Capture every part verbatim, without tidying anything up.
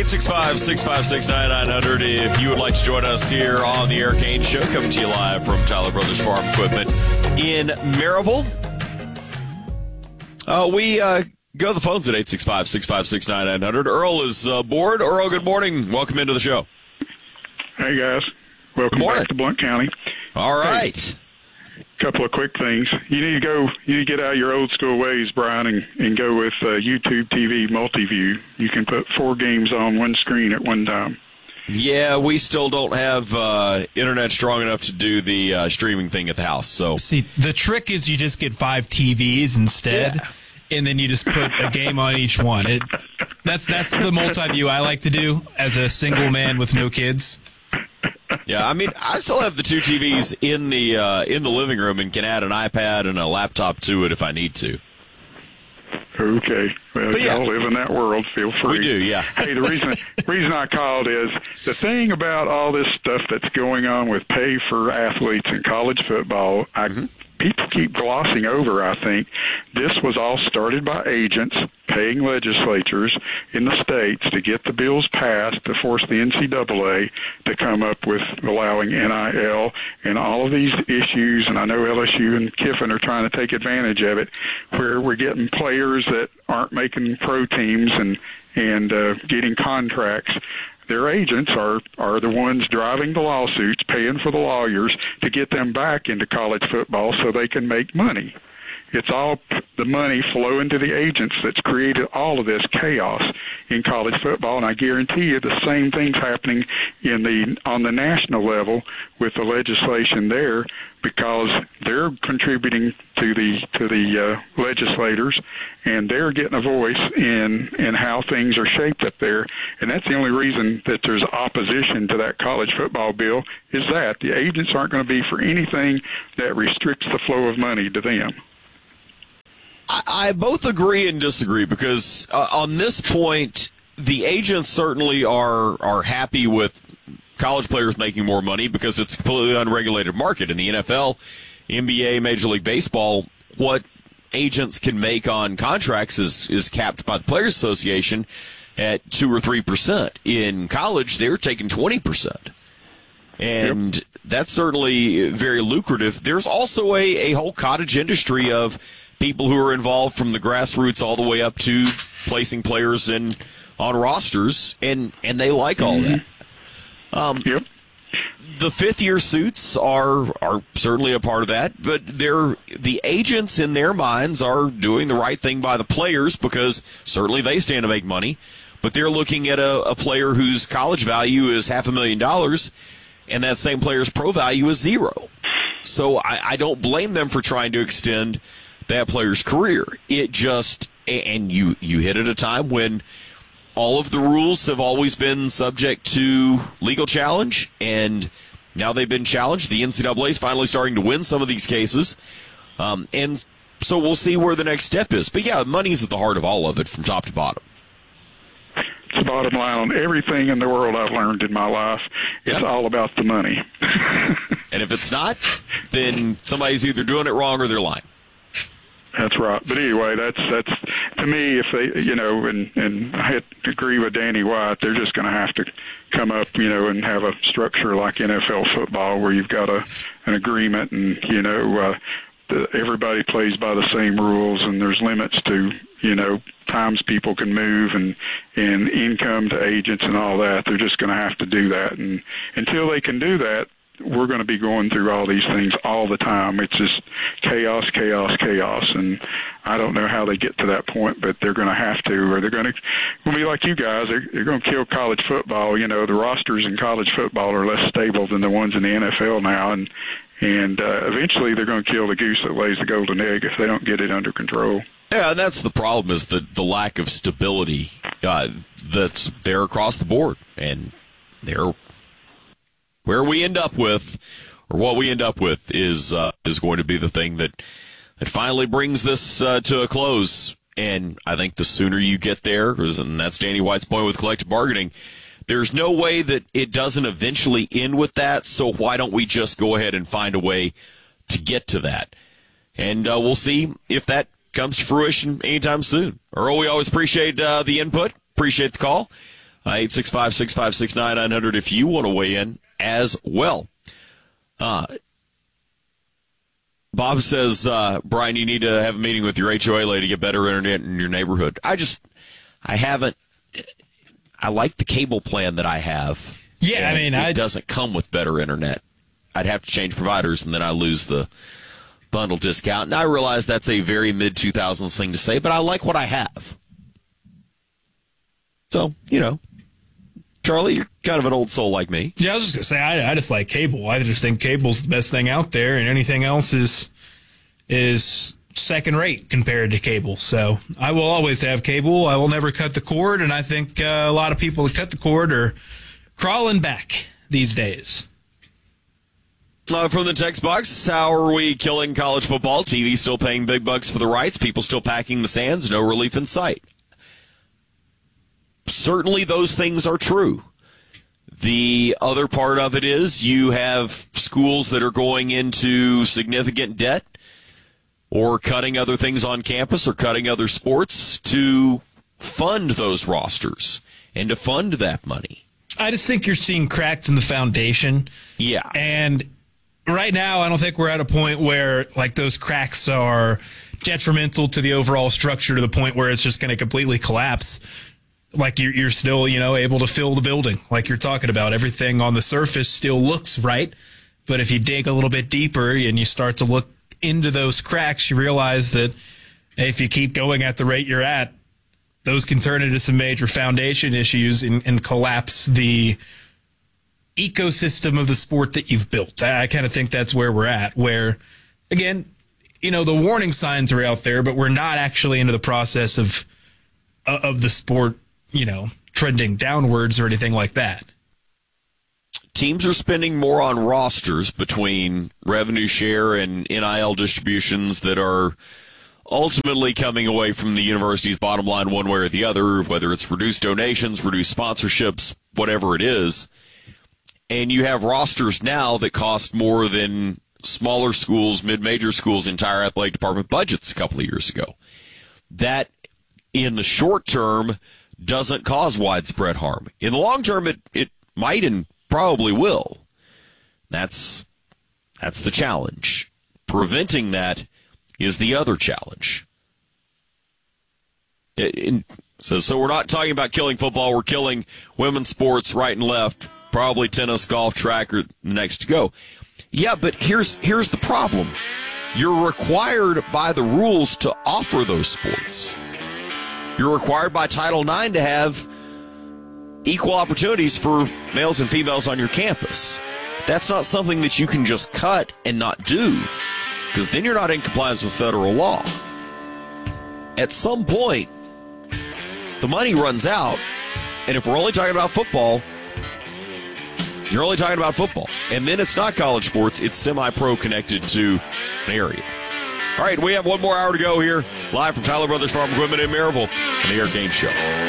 eight six five, six five six, nine nine zero zero if you would like to join us here on the Eric Haynes Show, coming to you live from Tyler Brothers Farm Equipment in Maryville. Uh, we uh, go to the phones at eight six five, six five six, nine nine zero zero. Earl is uh, bored. Earl, good morning. Welcome into the show. Hey, guys. Welcome back to Blount County. All right. Hey, couple of quick things. You need to go. You need to get out of your old school ways, Brian, and, and go with uh, YouTube T V Multiview. You can put four games on one screen at one time. Yeah, we still don't have uh, internet strong enough to do the uh, streaming thing at the house. So, see, the trick is you just get five T Vs instead, yeah. and then you just put a game on each one. It, that's that's the multi-view I like to do as a single man with no kids. Yeah, I mean, I still have the two T Vs in the uh, in the living room and can add an iPad and a laptop to it if I need to. Okay. Well, if yeah. y'all live in that world, feel free. We do, yeah. Hey, the reason reason I called is the thing about all this stuff that's going on with pay for athletes in college football, I, mm-hmm. people keep glossing over, I think. This was all started by agents paying legislatures in the states to get the bills passed to force the N C double A to come up with allowing N I L and all of these issues. And I know L S U and Kiffin are trying to take advantage of it, where we're getting players that aren't making pro teams and and uh, getting contracts. Their agents are, are the ones driving the lawsuits, paying for the lawyers to get them back into college football so they can make money. It's all the money flowing to the agents that's created all of this chaos in college football, and I guarantee you the same thing's happening in the on the national level with the legislation there, because they're contributing to the to the uh, legislators, and they're getting a voice in in how things are shaped up there, and that's the only reason that there's opposition to that college football bill is that the agents aren't going to be for anything that restricts the flow of money to them. I both agree and disagree because uh, on this point, the agents certainly are are happy with college players making more money because it's a completely unregulated market. In the N F L, N B A, Major League Baseball, what agents can make on contracts is, is capped by the Players Association at two or three percent. In college, they're taking twenty percent. And yep. That's certainly very lucrative. There's also a, a whole cottage industry of people who are involved from the grassroots all the way up to placing players in on rosters, and, and they like all mm-hmm. that. Um, yep. The fifth-year suits are are certainly a part of that, but they're the agents in their minds are doing the right thing by the players because certainly they stand to make money, but they're looking at a, a player whose college value is half a million dollars, and that same player's pro value is zero. So I, I don't blame them for trying to extend that player's career. It just, and you, you hit at a time when all of the rules have always been subject to legal challenge, and now they've been challenged. The N C double A is finally starting to win some of these cases, um, and so we'll see where the next step is. But yeah, money's at the heart of all of it from top to bottom. It's the bottom line on everything in the world I've learned in my life. It's yeah. all about the money. And if it's not, then somebody's either doing it wrong or they're lying. That's right. But anyway, that's that's to me, if they, you know, and, and I had to agree with Danny White, they're just going to have to come up, you know, and have a structure like N F L football where you've got a an agreement and, you know, uh, the, everybody plays by the same rules and there's limits to, you know, times people can move and, and income to agents and all that. They're just going to have to do that. And until they can do that, we're going to be going through all these things all the time. It's just chaos, chaos, chaos. And I don't know how they get to that point, but they're going to have to, or they're going to will be like you guys. They're, they're going to kill college football. You know, the rosters in college football are less stable than the ones in the N F L now. And, and uh, eventually they're going to kill the goose that lays the golden egg if they don't get it under control. Yeah, and that's the problem is the, the lack of stability uh, that's there across the board. And they're where we end up with, or what we end up with, is uh, is going to be the thing that that finally brings this uh, to a close. And I think the sooner you get there, and that's Danny White's point with collective bargaining, there's no way that it doesn't eventually end with that. So why don't we just go ahead and find a way to get to that? And uh, we'll see if that comes to fruition anytime soon. Earl, we always appreciate uh, the input, appreciate the call. Uh, eight six five, six five six, nine nine hundred if you want to weigh in as well. Uh, Bob says, uh, Brian, you need to have a meeting with your H O A lady to get better internet in your neighborhood. I just, I haven't, I like the cable plan that I have. Yeah, I mean, it I doesn't come with better internet. I'd have to change providers, and then I lose the bundle discount. And I realize that's a very mid two thousands thing to say, but I like what I have. So, you know. Charlie, you're kind of an old soul like me. Yeah, I was just going to say, I, I just like cable. I just think cable's the best thing out there, and anything else is is second rate compared to cable. So I will always have cable. I will never cut the cord, and I think uh, a lot of people that cut the cord are crawling back these days. Uh, from the text box, how are we killing college football? T V still paying big bucks for the rights. People still packing the sands. No relief in sight. Certainly those things are true. The other part of it is you have schools that are going into significant debt or cutting other things on campus or cutting other sports to fund those rosters and to fund that money. I just think you're seeing cracks in the foundation. Yeah. And right now, I don't think we're at a point where like those cracks are detrimental to the overall structure to the point where it's just going to completely collapse. Like you're, you're still, you know, able to fill the building like you're talking about. Everything on the surface still looks right. But if you dig a little bit deeper and you start to look into those cracks, you realize that if you keep going at the rate you're at, those can turn into some major foundation issues and, and collapse the ecosystem of the sport that you've built. I, I kind of think that's where we're at, where, again, you know, the warning signs are out there, but we're not actually into the process of of the sport, you know, trending downwards or anything like that. Teams are spending more on rosters between revenue share and N I L distributions that are ultimately coming away from the university's bottom line one way or the other, whether it's reduced donations, reduced sponsorships, whatever it is. And you have rosters now that cost more than smaller schools, mid-major schools' entire athletic department budgets a couple of years ago. That, in the short term, doesn't cause widespread harm. In the long term, it, it might and probably will. That's that's the challenge. Preventing that is the other challenge. It, it, so, so we're not talking about killing football. We're killing women's sports right and left. Probably tennis, golf, track are the next to go. Yeah, but here's here's the problem. You're required by the rules to offer those sports. You're required by Title nine to have equal opportunities for males and females on your campus. That's not something that you can just cut and not do, because then you're not in compliance with federal law. At some point, the money runs out, and if we're only talking about football, you're only talking about football. And then it's not college sports, it's semi-pro connected to an area. All right, we have one more hour to go here, live from Tyler Brothers Farm Equipment in Maryville on the Eric Gaines Show.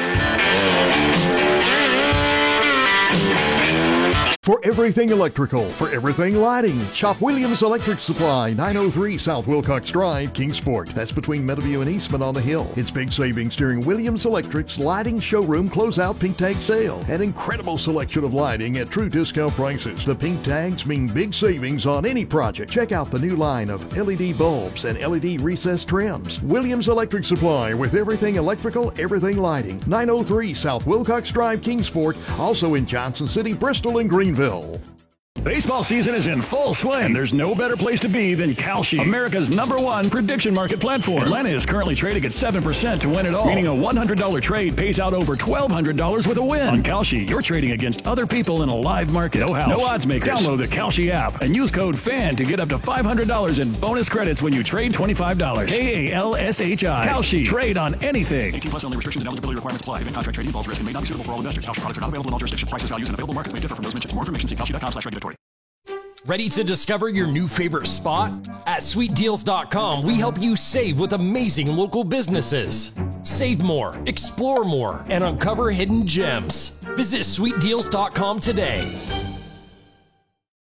For everything electrical, for everything lighting, shop Williams Electric Supply, nine oh three South Wilcox Drive, Kingsport. That's between Meadowview and Eastman on the Hill. It's big savings during Williams Electric's Lighting Showroom Closeout Pink Tag Sale. An incredible selection of lighting at true discount prices. The pink tags mean big savings on any project. Check out the new line of L E D bulbs and L E D recessed trims. Williams Electric Supply with everything electrical, everything lighting. nine oh three South Wilcox Drive, Kingsport. Also in Johnson City, Bristol, and Greenville. Baseball season is in full swing, and there's no better place to be than Kalshi, America's number one prediction market platform. Atlanta is currently trading at seven percent to win it all, meaning a one hundred dollars trade pays out over twelve hundred dollars with a win. On Kalshi, you're trading against other people in a live market. No house, no odds makers. Download the Kalshi app and use code FAN to get up to five hundred dollars in bonus credits when you trade twenty-five dollars. K A L S H I. Kalshi. Trade on anything. eighteen plus only. Restrictions and eligibility requirements apply. Event contract trading involves risk and may not be suitable for all investors. Kalshi products are not available in all jurisdictions. Prices, values, and available markets may differ from those mentioned. For more information, see kalshi dot com slash regulatory. Ready to discover your new favorite spot? At sweet deals dot com, we help you save with amazing local businesses. Save more, explore more, and uncover hidden gems. Visit sweet deals dot com today.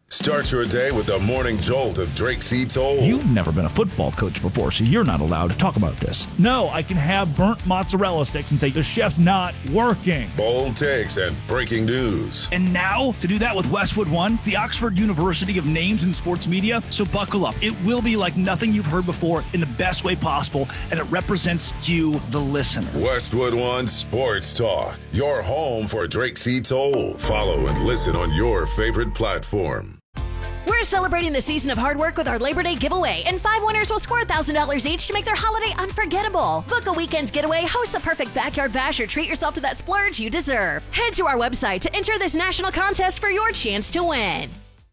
Start your day with the morning jolt of Drake C. Toll. You've never been a football coach before, so you're not allowed to talk about this. No, I can have burnt mozzarella sticks and say the chef's not working. Bold takes and breaking news. And now, to do that with Westwood One, the Oxford University of names in sports media, so buckle up. It will be like nothing you've heard before in the best way possible, and it represents you, the listener. Westwood One Sports Talk, your home for Drake C. Toll. Follow and listen on your favorite platform. We're celebrating the season of hard work with our Labor Day giveaway, and five winners will score one thousand dollars each to make their holiday unforgettable. Book a weekend getaway, host the perfect backyard bash, or treat yourself to that splurge you deserve. Head to our website to enter this national contest for your chance to win.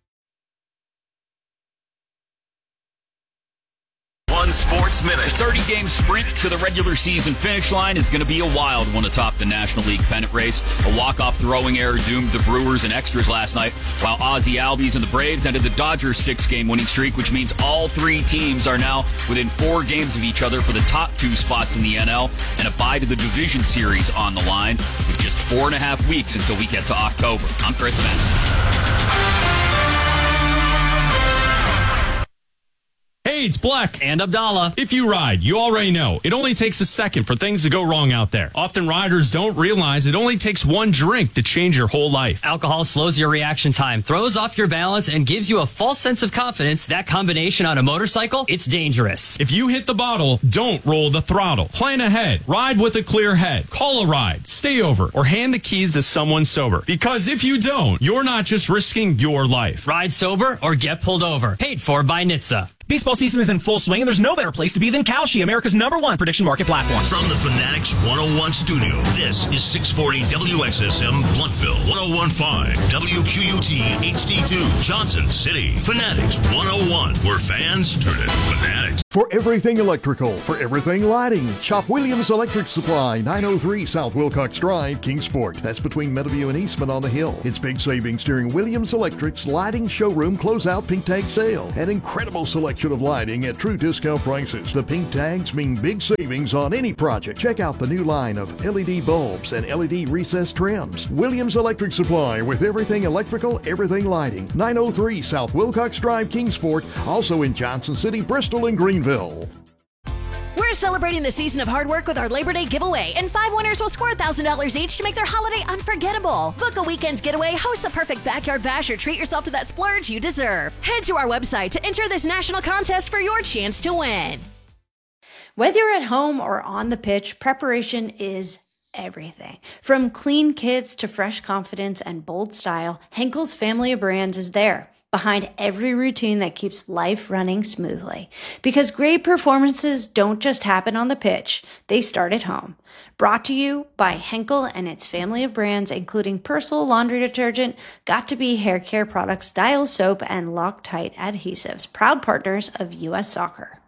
One Sports Minute. thirty-game sprint to the regular season finish line is going to be a wild one atop the National League pennant race. A walk-off throwing error doomed the Brewers and extras last night, while Ozzie Albies and the Braves ended the Dodgers' six-game winning streak, which means all three teams are now within four games of each other for the top two spots in the N L, and a bye to the division series on the line, with just four and a half weeks until we get to October. I'm Chris Evans. Hey, it's Black. And Abdallah. If you ride, you already know. It only takes a second for things to go wrong out there. Often riders don't realize it only takes one drink to change your whole life. Alcohol slows your reaction time, throws off your balance, and gives you a false sense of confidence. That combination on a motorcycle, it's dangerous. If you hit the bottle, don't roll the throttle. Plan ahead. Ride with a clear head. Call a ride. Stay over. Or hand the keys to someone sober. Because if you don't, you're not just risking your life. Ride sober or get pulled over. Paid for by N H T S A. Baseball season is in full swing, and there's no better place to be than Kalshi, America's number one prediction market platform. From the Fanatics one oh one studio, this is six forty W X S M Blountville, one oh one point five W Q U T H D two, Johnson City. Fanatics one oh one, where fans turn it Fanatics. For everything electrical, for everything lighting, shop Williams Electric Supply, nine oh three South Wilcox Drive, Kingsport. That's between Meadowview and Eastman on the Hill. It's big savings during Williams Electric's lighting showroom closeout pink tag sale. An incredible selection of lighting at true discount prices. The pink tags mean big savings on any project. Check out the new line of L E D bulbs and L E D recessed trims. Williams Electric Supply, with everything electrical, everything lighting. nine oh three South Wilcox Drive, Kingsport. Also in Johnson City, Bristol, and Greenville. We're celebrating the season of hard work with our Labor Day giveaway, and five winners will score one thousand dollars each to make their holiday unforgettable. Book a weekend getaway, host the perfect backyard bash, or treat yourself to that splurge you deserve. Head to our website to enter this national contest for your chance to win. Whether you're at home or on the pitch, preparation is everything. From clean kits to fresh confidence and bold style, Henkel's family of brands is there, behind every routine that keeps life running smoothly. Because great performances don't just happen on the pitch, they start at home. Brought to you by Henkel and its family of brands, including Persil laundry detergent, Got2b hair care products, Dial soap, and Loctite adhesives, proud partners of U S Soccer.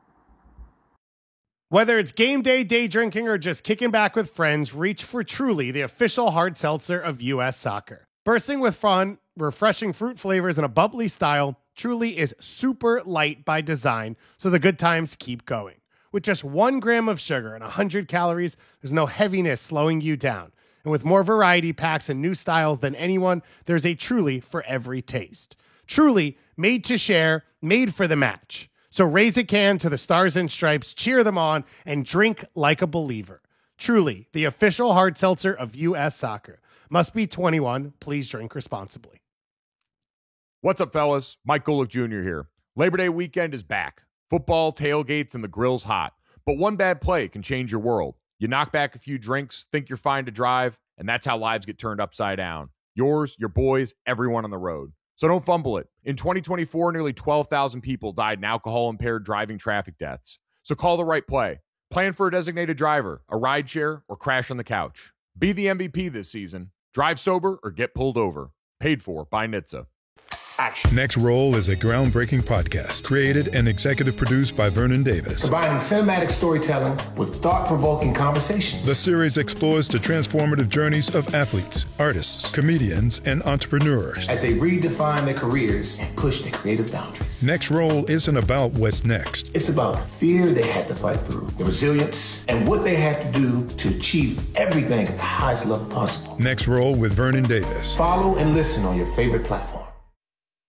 Whether it's game day, day drinking, or just kicking back with friends, reach for Truly, the official hard seltzer of U S Soccer. Bursting with fun, refreshing fruit flavors, and a bubbly style, Truly is super light by design, so the good times keep going. With just one gram of sugar and one hundred calories, there's no heaviness slowing you down. And with more variety packs and new styles than anyone, there's a Truly for every taste. Truly, made to share, made for the match. So raise a can to the Stars and Stripes, cheer them on, and drink like a believer. Truly, the official hard seltzer of U S Soccer. Must be twenty-one. Please drink responsibly. What's up, fellas? Mike Golick Junior here. Labor Day weekend is back. Football, tailgates, and the grill's hot. But one bad play can change your world. You knock back a few drinks, think you're fine to drive, and that's how lives get turned upside down. Yours, your boys, everyone on the road. So don't fumble it. In twenty twenty-four, nearly twelve thousand people died in alcohol-impaired driving traffic deaths. So call the right play. Plan for a designated driver, a rideshare, or crash on the couch. Be the M V P this season. Drive sober or get pulled over. Paid for by N H T S A. Action. Next Roll is a groundbreaking podcast created and executive produced by Vernon Davis. Combining cinematic storytelling with thought-provoking conversations. The series explores the transformative journeys of athletes, artists, comedians, and entrepreneurs as they redefine their careers and push their creative boundaries. Next Roll isn't about what's next. It's about the fear they had to fight through, the resilience, and what they had to do to achieve everything at the highest level possible. Next Roll with Vernon Davis. Follow and listen on your favorite platform.